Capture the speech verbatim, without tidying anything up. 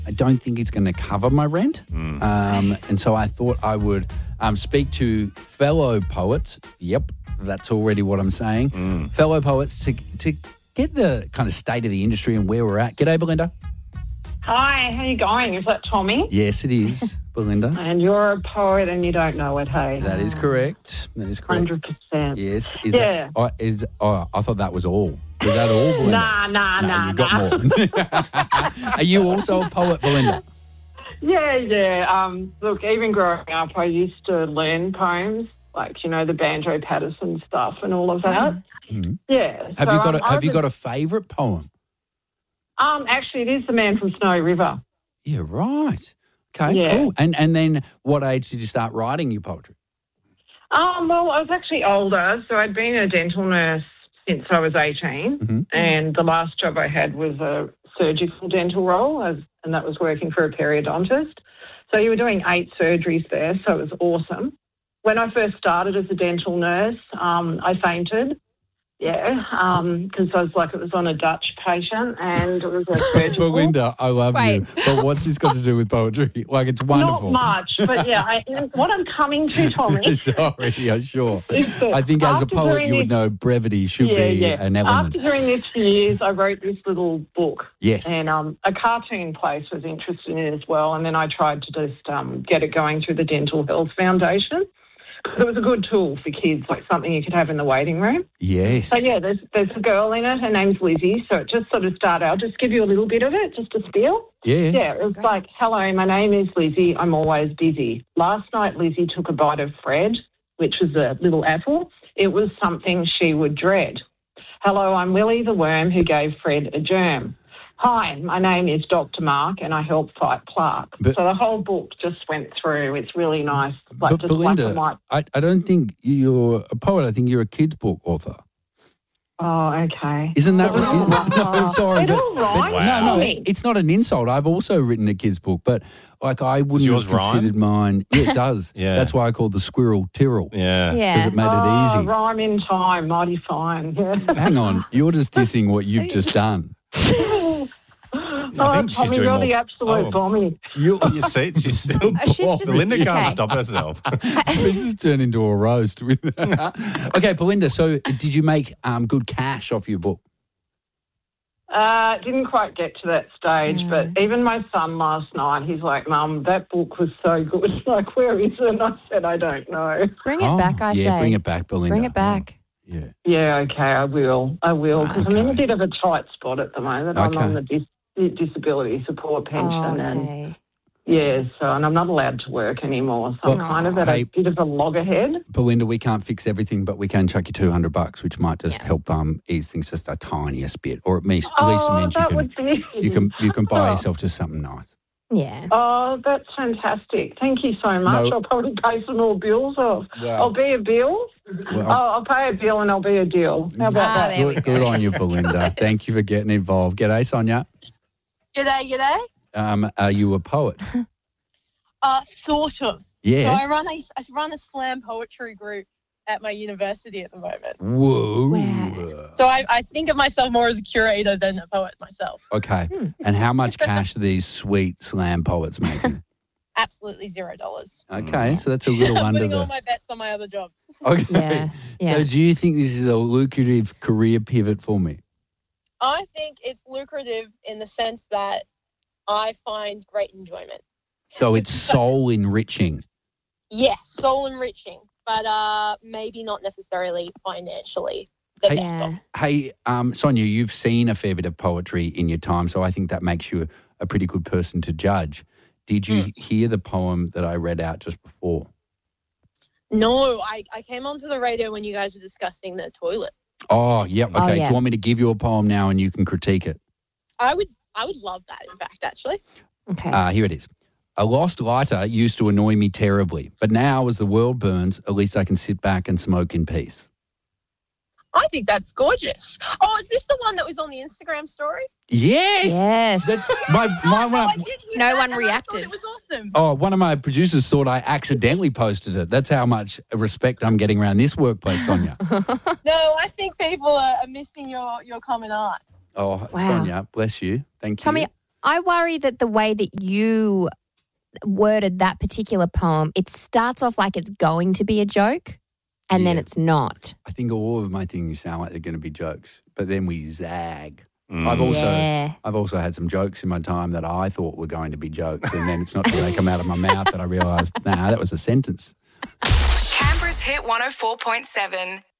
I don't think it's going to cover my rent. Mm. Um, and so I thought I would um, speak to fellow poets. Yep, that's already what I'm saying. Mm. Fellow poets to to get the kind of state of the industry and where we're at. G'day, Belinda. Hi, how you going? Is that Tommy? Yes, it is, Belinda. And you're a poet and you don't know it, hey? That is correct. That is correct. one hundred percent. Yes. Is Yeah. That, oh, is, oh, I thought that was all. Is that all, Belinda? Nah, nah, No, nah, you've got nah. more. Are you also a poet, Belinda? Yeah, yeah. Um, look, even growing up, I used to learn poems, like, you know, the Banjo Patterson stuff and all of that. Mhm. Yeah. Have so, you got um, a, I Have you was- got a favourite poem? Um, actually, it is The Man from Snowy River. Yeah, right. Okay, Yeah. cool. And and then what age did you start writing your poetry? Um, well, I was actually older, so I'd been a dental nurse since I was eighteen, Mhm. and the last job I had was a surgical dental role, as, and that was working for a periodontist. So you were doing eight surgeries there, so it was awesome. When I first started as a dental nurse, um, I fainted. Yeah, because I was like, it was on a Dutch patient and it was a surgical. Belinda, I love Wait. you. But what's this got to do with poetry? Like, it's wonderful. Not much, but yeah, I, what I'm coming to, Tommy, Sorry, yeah, sure. is that I think as a after poet, doing you would this- know brevity should yeah, be yeah. an element. After doing this for years, I wrote this little book. Yes. And um, a cartoon place was interested in it as well. And then I tried to just um, get it going through the Dental Health Foundation. It was a good tool for kids, like something you could have in the waiting room. Yes. So, yeah, there's there's a girl in it. Her name's Lizzie. So it just sort of started. I'll just give you a little bit of it, just a spiel. Yeah. Yeah, it was like, hello, my name is Lizzie. I'm always busy. Last night, Lizzie took a bite of Fred, which was a little apple. It was something she would dread. Hello, I'm Willie the worm who gave Fred a germ. Hi, my name is Doctor Mark and I help fight plaque. But- so the whole book just went through. It's really nice, like But just black and Belinda, white. I, I don't think you're a poet. I think you're a kids' book author. Oh, okay. Isn't that Oh. right? No, I'm sorry. It but- all right. Wow. No, no, Tommy. it's not an insult. I've also written a kids' book, but like I wouldn't yours have considered mine. Yeah, it does. Yeah. That's why I called the squirrel Tyrrell. Yeah. Because Yeah. it made Oh, it easy. rhyme in time, mighty fine. Yeah. Hang on, you're just dissing what you've just done. Oh, think she's Tommy, doing you're more- the absolute Oh. bommy. You You see, she's still Oh, she's just- Belinda can't okay. stop herself. this has turned into a roast. With okay, Belinda. So, did you make um, good cash off your book? Uh, didn't quite get to that stage, Mm. but even my son last night, he's like, Mum, that book was so good. Like, where is it? And I said, I don't know. Bring it Oh, back, I yeah, say. bring it back, Belinda. Bring it back. Yeah. Yeah, okay, I will. I will. Because I'm in a Okay. bit of a tight spot at the moment. I'm Okay. on the dis- disability support pension. Oh, and okay. yeah, so, and I'm not allowed to work anymore. So Well, I'm kind of at hey- a bit of a loggerhead. Belinda, we can't fix everything, but we can chuck you two hundred bucks, which might just Yeah. help um, ease things just a tiniest bit, or at least at least Oh, means you that can would be. you can you can buy Oh. yourself just something nice. Yeah. Oh, that's fantastic. Thank you so much. No. I'll probably pay some more bills off. Well- I'll be a bill. Well- oh, I'll pay a bill and I'll be a deal. How about Ah, that? there we Good, go. good on you, Belinda. Thank you for getting involved. G'day, Sonia. G'day, g'day. Um, are you a poet? Uh, sort of. So Yeah. I run a I run a slam poetry group at my university at the moment. Whoa. Wow. So I, I think of myself more as a curator than a poet myself. Okay. Hmm. And how much cash are these sweet slam poets making? Absolutely zero dollars. Okay, so that's a little I'm under putting all the. my bets on my other jobs. Okay. Yeah. Yeah. So, do you think this is a lucrative career pivot for me? I think it's lucrative in the sense that I find great enjoyment. So it's soul enriching. Yes, soul enriching, but uh, maybe not necessarily financially the Hey- best of. Yeah. Hey, um, Sonia, you've seen a fair bit of poetry in your time, so I think that makes you a, a pretty good person to judge. Did you Mm. hear the poem that I read out just before? No, I, I came onto the radio when you guys were discussing the toilet. Oh, yep. Oh, Okay. yeah. Do you want me to give you a poem now and you can critique it? I would I would love that, in fact, actually. Okay. Uh, here it is. A lost lighter used to annoy me terribly, but now as the world burns, at least I can sit back and smoke in peace. I think that's gorgeous. Oh, is this the one that was on the Instagram story? Yes. yes. That's my my Oh, no, I one. did hear No that, one and I reacted. thought it was awesome. Oh, one of my producers thought I accidentally posted it. That's how much respect I'm getting around this workplace, Sonia. No, I think people are, are missing your, your common art. Oh, Wow. Sonia, bless you. Thank you. Tommy, I worry that the way that you worded that particular poem, it starts off like it's going to be a joke and then Yeah. it's not. I think all of my things sound like they're going to be jokes, but then we zag. Mm. I've also Yeah. I've also had some jokes in my time that I thought were going to be jokes, and then it's not till they come out of my mouth that I realise, nah, that was a sentence. Canberra's Hit one oh four point seven.